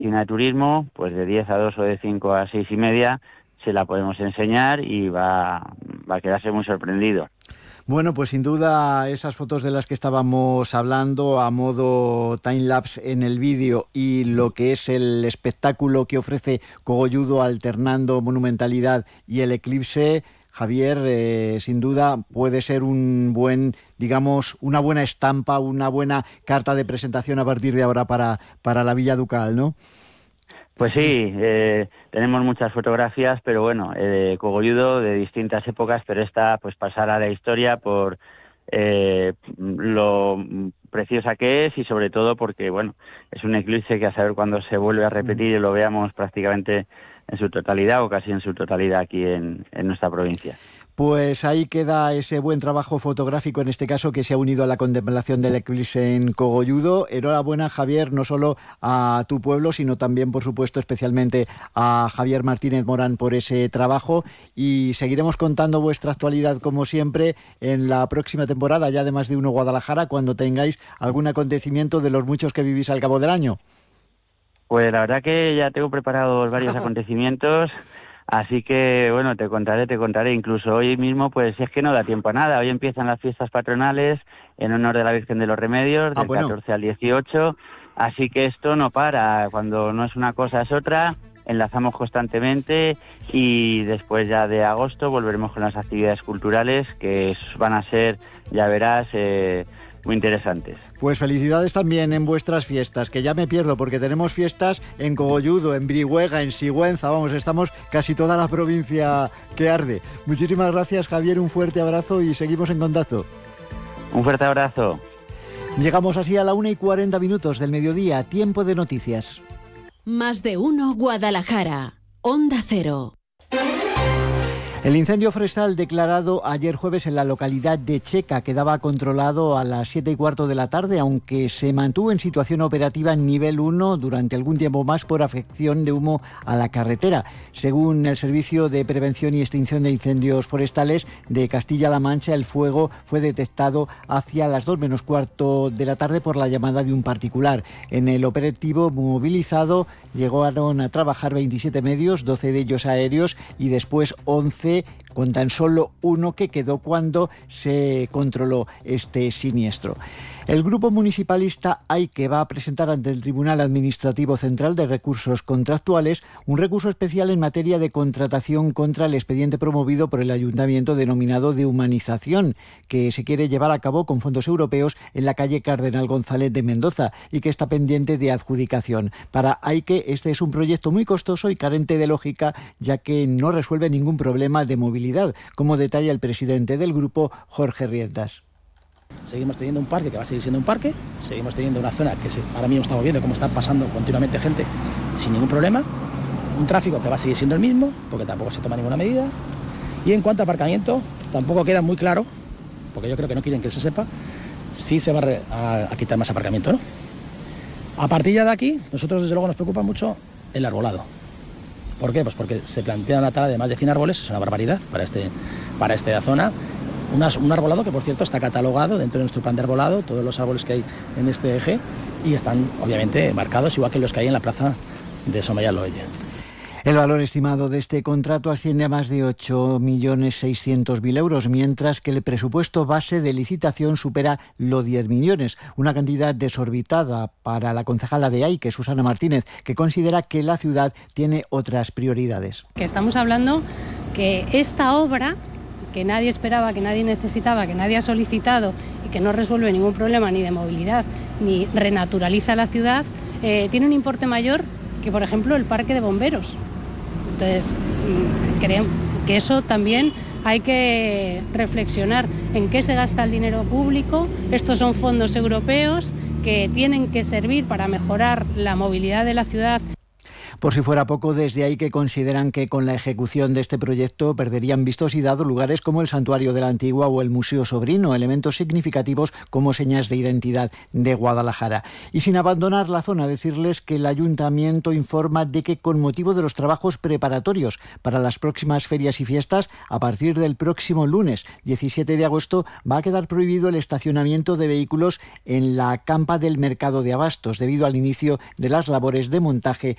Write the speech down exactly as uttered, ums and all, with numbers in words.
y una de turismo, pues de diez a dos o de cinco a seis y media, se la podemos enseñar y va, va a quedarse muy sorprendido. Bueno, pues sin duda esas fotos de las que estábamos hablando a modo time-lapse en el vídeo y lo que es el espectáculo que ofrece Cogolludo alternando monumentalidad y el eclipse, Javier, eh, sin duda puede ser un buen, digamos, una buena estampa, una buena carta de presentación a partir de ahora para, para la Villa Ducal, ¿no? Pues sí, eh, tenemos muchas fotografías, pero bueno, eh, Cogolludo de distintas épocas, pero esta pues pasará a la historia por eh, lo preciosa que es y sobre todo porque, bueno, es un eclipse que a saber cuándo se vuelve a repetir y lo veamos prácticamente en su totalidad o casi en su totalidad aquí en, en nuestra provincia. Pues ahí queda ese buen trabajo fotográfico, en este caso, que se ha unido a la contemplación del eclipse en Cogolludo. Enhorabuena, Javier, no solo a tu pueblo, sino también, por supuesto, especialmente a Javier Martínez Morán por ese trabajo. Y seguiremos contando vuestra actualidad, como siempre, en la próxima temporada, ya de Más de Uno Guadalajara, cuando tengáis algún acontecimiento de los muchos que vivís al cabo del año. Pues la verdad que ya tengo preparados varios acontecimientos. Así que, bueno, te contaré, te contaré. Incluso hoy mismo, pues es que no da tiempo a nada. Hoy empiezan las fiestas patronales en honor de la Virgen de los Remedios, del ah, bueno. catorce al dieciocho. Así que esto no para. Cuando no es una cosa es otra. Enlazamos constantemente y después ya de agosto volveremos con las actividades culturales que van a ser, ya verás, eh, muy interesantes. Pues felicidades también en vuestras fiestas, que ya me pierdo porque tenemos fiestas en Cogolludo, en Brihuega, en Sigüenza, vamos, estamos casi toda la provincia que arde. Muchísimas gracias, Javier, un fuerte abrazo y seguimos en contacto. Un fuerte abrazo. Llegamos así a la una y cuarenta minutos del mediodía, tiempo de noticias. Más de Uno Guadalajara, Onda Cero. El incendio forestal declarado ayer jueves en la localidad de Checa quedaba controlado a las siete y cuarto de la tarde, aunque se mantuvo en situación operativa en nivel uno durante algún tiempo más por afección de humo a la carretera. Según el Servicio de Prevención y Extinción de Incendios Forestales de Castilla-La Mancha, el fuego fue detectado hacia las dos menos cuarto de la tarde por la llamada de un particular. En el operativo movilizado llegaron a trabajar veintisiete medios, doce de ellos aéreos y después once con tan solo uno que quedó cuando se controló este siniestro. El grupo municipalista AIKE va a presentar ante el Tribunal Administrativo Central de Recursos Contractuales un recurso especial en materia de contratación contra el expediente promovido por el Ayuntamiento denominado de humanización, que se quiere llevar a cabo con fondos europeos en la calle Cardenal González de Mendoza y que está pendiente de adjudicación. Para AIKE este es un proyecto muy costoso y carente de lógica, ya que no resuelve ningún problema de movilidad, como detalla el presidente del grupo, Jorge Riendas. Seguimos teniendo un parque que va a seguir siendo un parque, seguimos teniendo una zona que se, ahora mismo estamos viendo cómo está pasando continuamente gente sin ningún problema, un tráfico que va a seguir siendo el mismo, porque tampoco se toma ninguna medida, y en cuanto a aparcamiento, tampoco queda muy claro, porque yo creo que no quieren que se sepa, si se va a, re, a, a quitar más aparcamiento, ¿no? A partir ya de aquí, nosotros desde luego nos preocupa mucho el arbolado. ¿Por qué? Pues porque se plantea una tala de más de cien árboles, es una barbaridad para, este, para esta zona. Un arbolado que, por cierto, está catalogado dentro de nuestro plan de arbolado, todos los árboles que hay en este eje, y están, obviamente, marcados igual que los que hay en la plaza de Somaya-Loella. El valor estimado de este contrato asciende a más de ocho millones seiscientos mil euros, mientras que el presupuesto base de licitación supera los diez millones, una cantidad desorbitada para la concejala de AIKE, Susana Martínez, que considera que la ciudad tiene otras prioridades. Que estamos hablando que esta obra, que nadie esperaba, que nadie necesitaba, que nadie ha solicitado y que no resuelve ningún problema ni de movilidad ni renaturaliza la ciudad, eh, tiene un importe mayor que, por ejemplo, el parque de bomberos. Entonces, creo que eso también hay que reflexionar en qué se gasta el dinero público. Estos son fondos europeos que tienen que servir para mejorar la movilidad de la ciudad. Por si fuera poco, desde ahí que consideran que con la ejecución de este proyecto perderían vistosidad lugares como el Santuario de la Antigua o el Museo Sobrino, elementos significativos como señas de identidad de Guadalajara. Y sin abandonar la zona, decirles que el Ayuntamiento informa de que con motivo de los trabajos preparatorios para las próximas ferias y fiestas, a partir del próximo lunes diecisiete de agosto va a quedar prohibido el estacionamiento de vehículos en la campa del Mercado de Abastos debido al inicio de las labores de montaje